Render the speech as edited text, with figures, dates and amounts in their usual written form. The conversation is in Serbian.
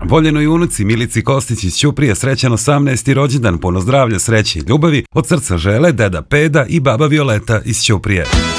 Voljenoj unuci Milici Kostić iz Ćuprije srećan 18. rođendan, puno zdravlja, sreće i ljubavi, od srca žele deda Peda i baba Violeta iz Ćuprije.